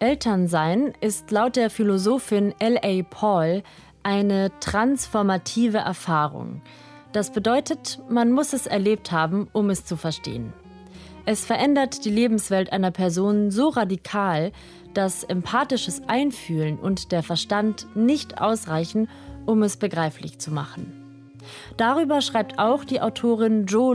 Elternsein ist laut der Philosophin L.A. Paul eine transformative Erfahrung. Das bedeutet, man muss es erlebt haben, um es zu verstehen. Es verändert die Lebenswelt einer Person so radikal, dass empathisches Einfühlen und der Verstand nicht ausreichen, um es begreiflich zu machen. Darüber schreibt auch die Autorin Jo